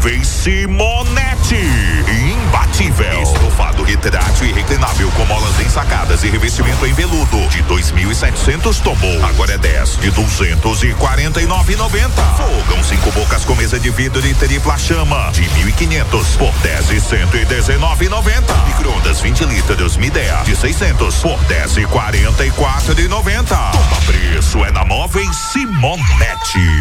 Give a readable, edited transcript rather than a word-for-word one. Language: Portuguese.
Móveis Simonetti. Imbatível. Estofado retrátil e reclinável com molas ensacadas e revestimento em veludo. De 2.700 tomou. Agora é 10 de 249,90. Fogão 5 bocas com mesa de vidro e tripla chama. De 1.500 por 10 de 119,90. Micro-ondas 20 litros Midea de 600 por 10 de 44,90. Toma preço é na Móveis Simonetti.